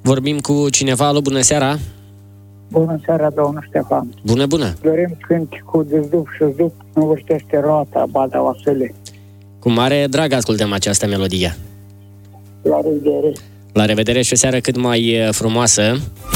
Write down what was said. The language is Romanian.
Vorbim cu cineva. Alo, bună seara! Bună seara, domnul Ștefan. Bună! Dorim cânti cu dezdup și zdup, nu vârtește roata, Bada Vasile. Cu mare drag ascultăm această melodie. La revedere! La revedere și o seară cât mai frumoasă!